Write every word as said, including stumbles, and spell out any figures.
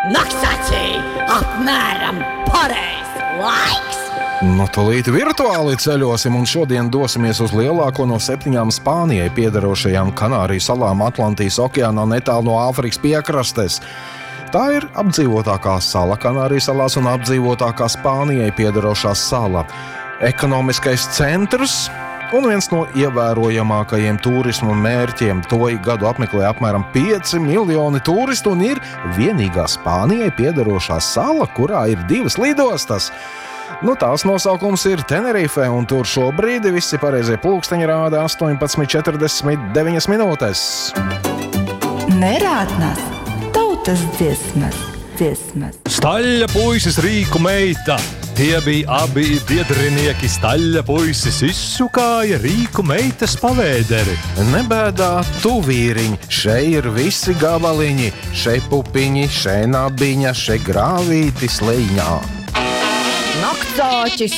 Naksacī apmēram pareizs laiks. Nu, tūlīt virtuāli ceļosim un šodien dosimies uz lielāko no septiņām Spānijai piederošajām Kanāriju salām Atlantijas okeānā netālu no Āfrikas piekrastes. Tā ir apdzīvotākā sala Kanāriju salās un apdzīvotākā Spānijai piederošā sala. Ekonomiskais centrs un viens no ievērojamākajiem turismu mērķiem. To ik gadu apmeklē apmēram pieci miljoni turistu un ir vienīgā Spānijai piederošā sala, kurā ir divas lidostas. Nu, tās nosaukums ir Tenerife, un tur šobrīd visi pareizie pulksteņi rāda astoņpadsmit četrdesmit deviņas minūtes. Nerātnās tautas dziesmas, dziesmas. Staļļa puisis Rīku meita. Tie bija abi biedrinieki. Staļļa puisis izsukāja Rīku meitas pavēderi. Nebēdā tu vīriņ, šeit ir visi gabaliņi, šeit pupiņi, šeit nabiņa, šeit grāvīti sleņā. Naktsāķis